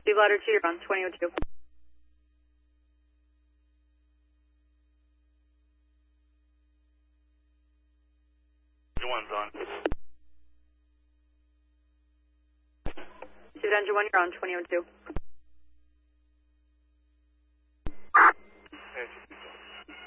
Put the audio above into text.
Steve Ladder 2, you're on 2002. One's on. Steve Engine 1, you're on 2002. Okay.